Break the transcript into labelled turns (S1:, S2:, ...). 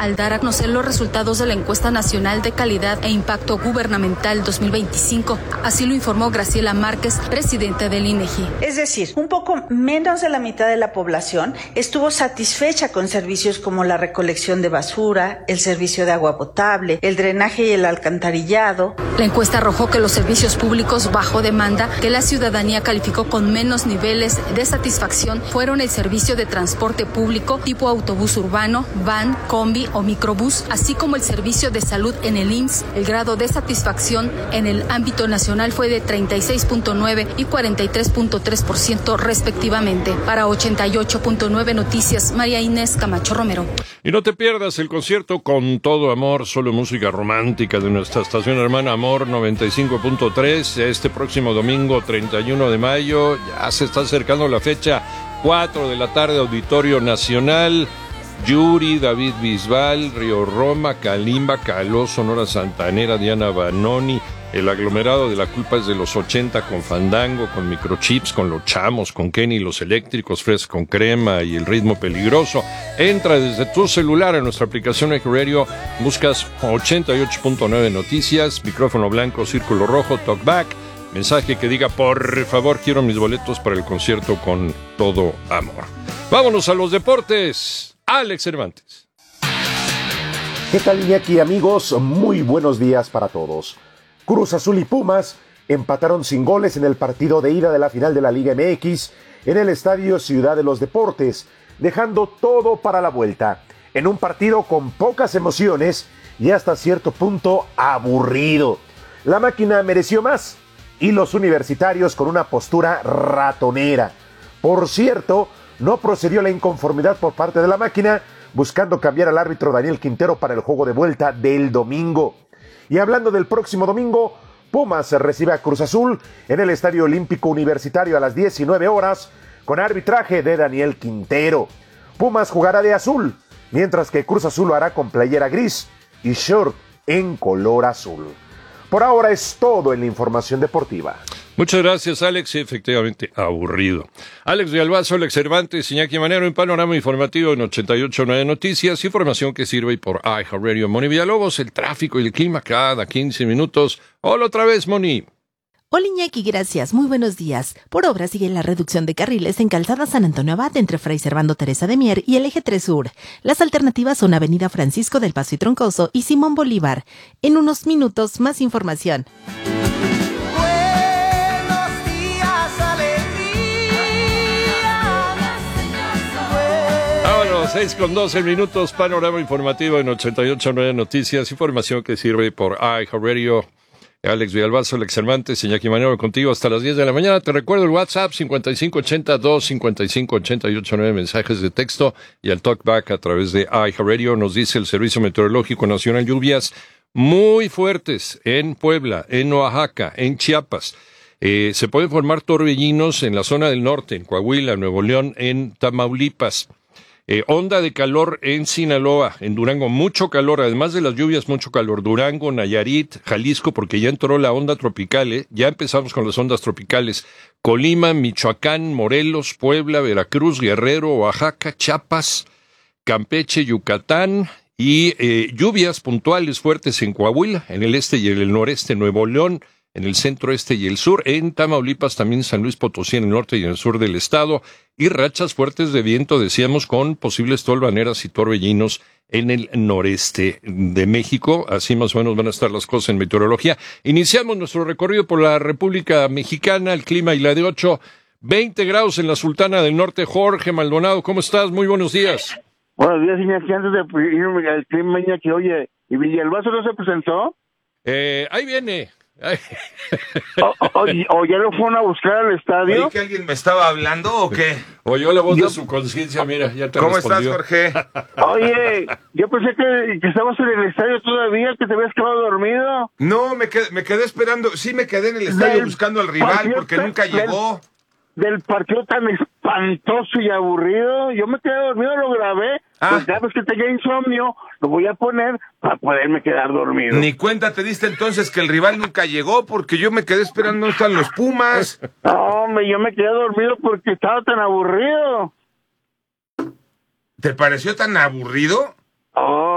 S1: al dar a conocer los resultados de la encuesta nacional de calidad e impacto gubernamental 2025. Así lo informó Graciela Márquez, presidenta del INEGI.
S2: Es decir, un poco menos de la mitad de la población estuvo satisfecha con servicios como la recolección de basura, el servicio de agua potable, el drenaje y el alcantarillado.
S1: La encuesta arrojó que los servicios públicos bajo demanda que la ciudadanía calificó con menos niveles de satisfacción fueron el servicio de transporte público tipo autobús urbano, van, combi o microbús, así como el servicio de salud en el IMSS. El grado de satisfacción en el ámbito nacional fue de 36.9 y 43.3% respectivamente. Para 88.9 Noticias, María Inés Camacho Romero.
S3: Y no te pierdas el concierto Con Todo Amor, solo música romántica de nuestra estación hermana Amor 95.3, este próximo domingo 31 de mayo. Ya se está acercando la fecha, 4 de la tarde, Auditorio Nacional. Yuri, David Bisbal, Río Roma, Kalimba, Caló, Sonora Santanera, Diana Banoni. El aglomerado de La Culpa es de los 80 con Fandango, con Microchips, con Los Chamos, con Kenny, Los Eléctricos, Fresca con Crema y El Ritmo Peligroso. Entra desde tu celular en nuestra aplicación iHeartRadio, buscas 88.9 Noticias, micrófono blanco, círculo rojo, talkback, mensaje que diga por favor quiero mis boletos para el concierto Con Todo Amor. Vámonos a los deportes. Alex Cervantes.
S4: ¿Qué tal, Iñaki, amigos? Muy buenos días para todos. Cruz Azul y Pumas empataron sin goles en el partido de ida de la final de la Liga MX en el Estadio Ciudad de los Deportes, dejando todo para la vuelta, en un partido con pocas emociones y hasta cierto punto aburrido. La máquina mereció más y los universitarios con una postura ratonera. Por cierto, no procedió la inconformidad por parte de la máquina, buscando cambiar al árbitro Daniel Quintero para el juego de vuelta del domingo. Y hablando del próximo domingo, Pumas recibe a Cruz Azul en el Estadio Olímpico Universitario a las 19 horas con arbitraje de Daniel Quintero. Pumas jugará de azul, mientras que Cruz Azul lo hará con playera gris y short en color azul. Por ahora es todo en la información deportiva.
S3: Muchas gracias, Alex. Efectivamente, aburrido. Alex de Albazo, Alex Cervantes, Iñaki Manero en Panorama Informativo en 88.9 Noticias. Información que sirve por iHeartRadio. Moni Villalobos, el tráfico y el clima cada 15 minutos. Hola otra vez, Moni.
S5: Hola, Iñaki, gracias. Muy buenos días. Por obra sigue la reducción de carriles en Calzada San Antonio Abad entre Fray Servando Teresa de Mier y el Eje 3 Sur. Las alternativas son Avenida Francisco del Paso y Troncoso y Simón Bolívar. En unos minutos, más información.
S3: Vámonos, 6:12 minutos, Panorama Informativo en 88.9 Noticias. Información que sirve por iHeartRadio. Alex Villalbazo, Alex Cervantes, Iñaki Manero contigo hasta las 10 de la mañana. Te recuerdo el WhatsApp 5580-255-889, mensajes de texto y el talkback a través de iHeartRadio. Nos dice el Servicio Meteorológico Nacional, lluvias muy fuertes en Puebla, en Oaxaca, en Chiapas. Se pueden formar torbellinos en la zona del norte, en Coahuila, Nuevo León, en Tamaulipas. Onda de calor en Sinaloa, en Durango, mucho calor, además de las lluvias, mucho calor. Durango, Nayarit, Jalisco, porque ya entró la onda tropical, ya empezamos con las ondas tropicales. Colima, Michoacán, Morelos, Puebla, Veracruz, Guerrero, Oaxaca, Chiapas, Campeche, Yucatán y lluvias puntuales fuertes en Coahuila, en el este y en el noreste, Nuevo León, en el centro este y el sur, en Tamaulipas también San Luis Potosí en el norte y en el sur del estado, y rachas fuertes de viento, decíamos, con posibles tolvaneras y torbellinos en el noreste de México. Así más o menos van a estar las cosas en meteorología. Iniciamos nuestro recorrido por la República Mexicana, el clima y la de 20 grados en la Sultana del Norte. Jorge Maldonado, ¿cómo estás? Muy buenos días.
S6: Buenos días, Iñaki. Antes de irme al clima, Iñaki, oye, ¿y Villalbazo no se presentó?
S3: Ahí viene.
S6: ¿O ya lo fueron a buscar al estadio?
S7: ¿Oí que alguien me estaba hablando o qué?
S3: Oyó la voz de su conciencia, mira, ya te
S7: ¿Cómo
S3: respondió.
S7: estás, Jorge?
S6: Oye, yo pensé que estabas en el estadio todavía, que te habías quedado dormido.
S7: No, me quedé esperando. Sí, me quedé en el estadio buscando al rival porque nunca llegó.
S6: Del partido tan espantoso y aburrido, yo me quedé dormido, lo grabé, pues cada vez que tenga insomnio, lo voy a poner para poderme quedar dormido.
S7: Ni cuenta te diste entonces que el rival nunca llegó porque yo me quedé esperando, ¿dónde están los Pumas?
S6: No, hombre, yo me quedé dormido porque estaba tan aburrido.
S7: ¿Te pareció tan aburrido?
S6: Oh,